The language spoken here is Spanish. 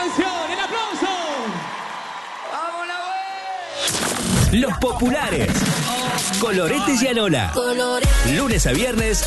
canción. ¡El aplauso! Los populares. Coloretes y Anola. Lunes a viernes